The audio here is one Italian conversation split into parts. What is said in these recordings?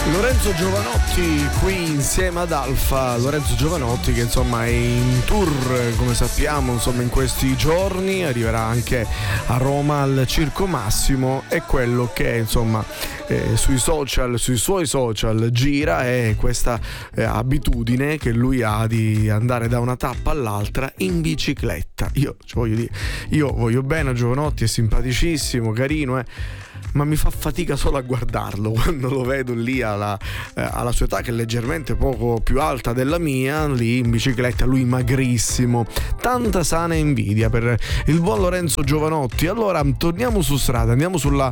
Lorenzo Giovanotti qui insieme ad Alfa. Lorenzo Giovanotti che insomma è in tour, come sappiamo, insomma in questi giorni arriverà anche a Roma al Circo Massimo, e quello che insomma sui suoi social gira è questa abitudine che lui ha di andare da una tappa all'altra in bicicletta. Io voglio bene a Giovanotti, è simpaticissimo, carino, ma mi fa fatica solo a guardarlo quando lo vedo lì alla sua età, che è leggermente poco più alta della mia, lì in bicicletta, lui magrissimo. Tanta sana invidia per il buon Lorenzo Giovanotti. Allora torniamo su strada, andiamo sulla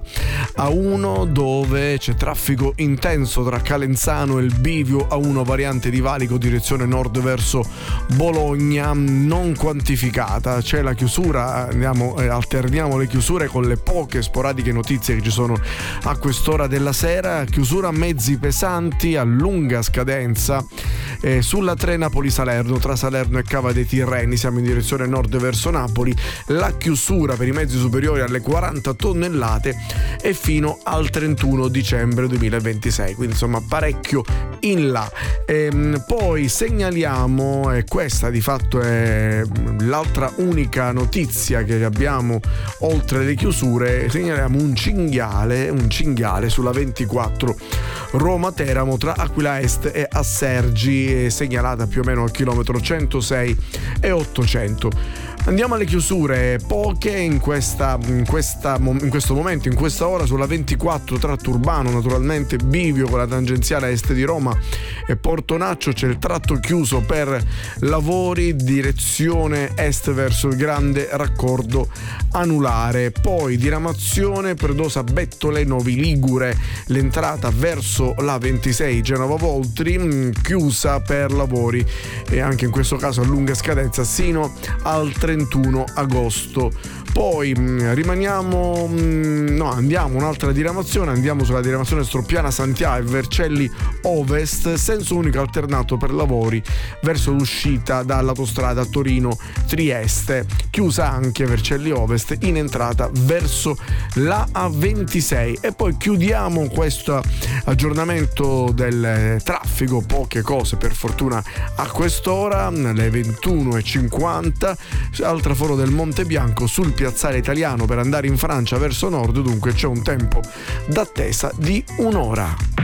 A1 dove c'è traffico intenso tra Calenzano e il bivio A1 variante di Valico direzione nord verso Bologna, non quantificata. C'è la chiusura, alterniamo le chiusure con le poche sporadiche notizie che ci sono a quest'ora della sera. Chiusura mezzi pesanti a lunga scadenza sulla 3 Napoli-Salerno, tra Salerno e Cava dei Tirreni, siamo in direzione nord verso Napoli. La chiusura per i mezzi superiori alle 40 tonnellate e fino al 31 dicembre 2026, quindi insomma parecchio in là. Poi segnaliamo, e questa di fatto è l'altra unica notizia che abbiamo oltre le chiusure, segnaliamo un cinghiale sulla 24 Roma-Teramo tra Aquila Est e Assergi, segnalata più o meno al chilometro 106 e 800. Andiamo alle chiusure, poche in questo momento, in questa ora, sulla 24 tratto urbano, naturalmente bivio con la tangenziale est di Roma e Portonaccio, c'è il tratto chiuso per lavori direzione est verso il grande raccordo anulare. Poi diramazione Predosa Bettole Novi Ligure, l'entrata verso la 26 Genova Voltri, chiusa per lavori e anche in questo caso a lunga scadenza sino al 31 agosto. Poi andiamo un'altra diramazione, andiamo sulla diramazione Stroppiana Santià e Vercelli Ovest, senso unico alternato per lavori verso l'uscita dall'autostrada Torino-Trieste, chiusa anche Vercelli Ovest in entrata verso la A26. E poi chiudiamo questo aggiornamento del traffico, poche cose per fortuna a quest'ora, alle 21:50 al traforo del Monte Bianco sul piazzale Italiano per andare in Francia verso nord, dunque c'è un tempo d'attesa di un'ora.